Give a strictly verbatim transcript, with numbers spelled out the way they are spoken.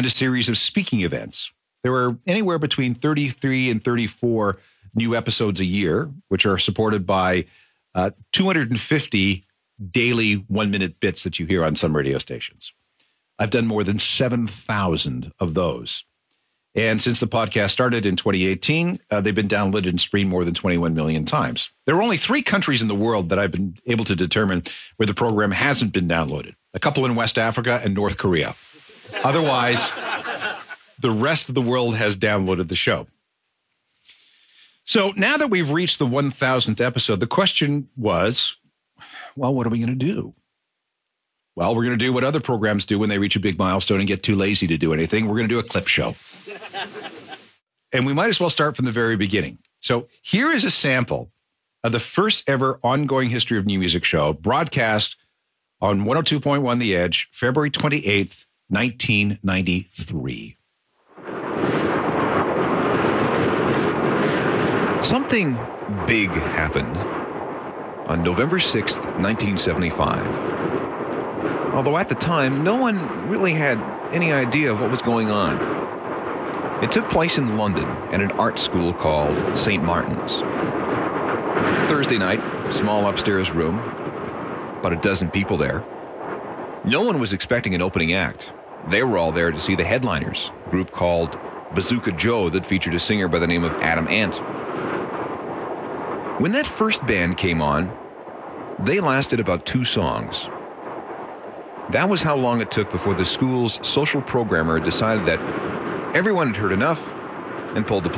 and a series of speaking events. There are anywhere between thirty-three and thirty-four new episodes a year, which are supported by uh, two hundred fifty daily one-minute bits that you hear on some radio stations. I've done more than seven thousand of those. And since the podcast started in twenty eighteen, uh, they've been downloaded and streamed more than twenty-one million times. There are only three countries in the world that I've been able to determine where the program hasn't been downloaded. A couple in West Africa and North Korea. Otherwise, the rest of the world has downloaded the show. So now that we've reached the one thousandth episode, the question was, well, what are we going to do? Well, we're going to do what other programs do when they reach a big milestone and get too lazy to do anything. We're going to do a clip show. And we might as well start from the very beginning. So here is a sample of the first ever ongoing History of New Music show broadcast on one oh two point one The Edge, February twenty-eighth, nineteen ninety-three. Something big happened on November sixth, nineteen seventy-five. Although at the time, no one really had any idea of what was going on. It took place in London at an art school called Saint Martin's. Thursday night, small upstairs room, about a dozen people there. No one was expecting an opening act. They were all there to see the headliners, a group called Bazooka Joe that featured a singer by the name of Adam Ant. When that first band came on, they lasted about two songs. That was how long it took before the school's social programmer decided that everyone had heard enough and pulled the plug.